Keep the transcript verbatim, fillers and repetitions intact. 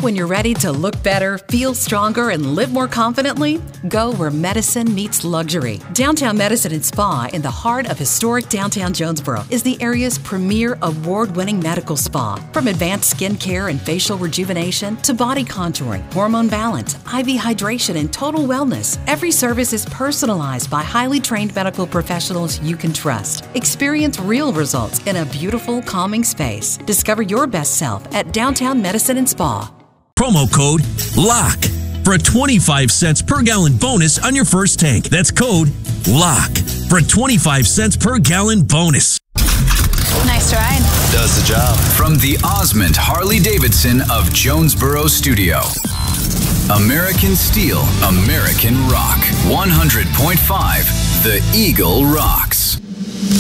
When you're ready to look better, feel stronger, and live more confidently, go where medicine meets luxury. Downtown Medicine and Spa in the heart of historic downtown Jonesboro is the area's premier award-winning medical spa. From advanced skin care and facial rejuvenation to body contouring, hormone balance, I V hydration, and total wellness, every service is personalized by highly trained medical professionals you can trust. Experience real results in a beautiful, calming space. Discover your best self at Downtown Medicine and Spa. Promo code LOCK for a twenty-five cents per gallon bonus on your first tank. That's code LOCK for a twenty-five cents per gallon bonus. Nice ride. Does the job. From the Osmond Harley-Davidson of Jonesboro Studio. American Steel, American Rock. one hundred point five The Eagle Rocks.